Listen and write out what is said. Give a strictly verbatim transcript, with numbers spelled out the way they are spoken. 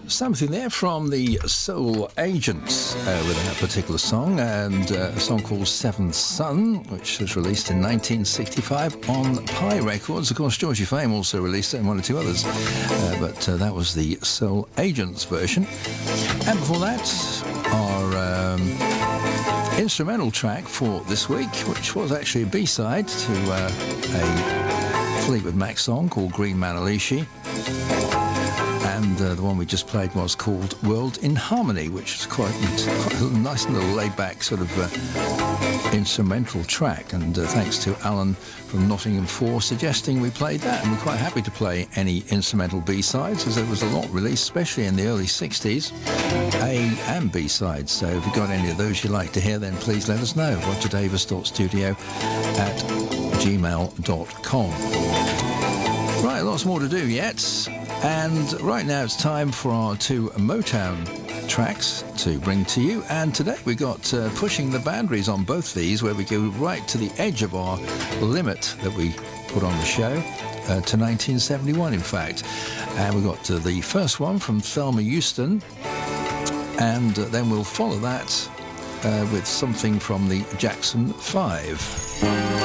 something there from the Soul Agents uh, with that particular song, and uh, a song called Seventh Son, which was released in nineteen sixty-five on Pi Records. Of course, Georgie Fame also released it and one or two others, uh, but uh, that was the Soul Agents version. And before that, our um, instrumental track for this week, which was actually a B-side to uh, a Fleetwood Mac song called Green Manalishi. And uh, the one we just played was called World in Harmony, which is quite, quite a nice little laid-back sort of uh, instrumental track. And uh, thanks to Alan from Nottingham for suggesting we played that. And we're quite happy to play any instrumental B-sides, as there was a lot released, especially in the early sixties, A and B-sides. So if you've got any of those you'd like to hear, then please let us know. roger davis dot studio at gmail dot com. Right, lots more to do yet. And right now it's time for our two Motown tracks to bring to you. And today we got uh, Pushing the Boundaries on both these, where we go right to the edge of our limit that we put on the show, uh, to nineteen seventy-one, in fact. And we got uh, the first one from Thelma Houston, and uh, then we'll follow that uh, with something from the Jackson Five.